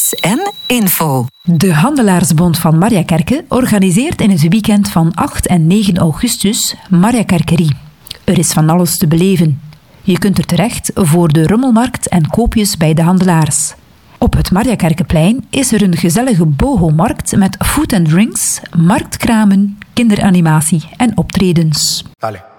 Tips en info. De Handelaarsbond van Mariakerke organiseert in het weekend van 8 en 9 augustus Mariakerkerie. Er is van alles te beleven. Je kunt er terecht voor de rommelmarkt en koopjes bij de handelaars. Op het Mariakerkeplein is er een gezellige boho-markt met food and drinks, marktkramen, kinderanimatie en optredens. Vale.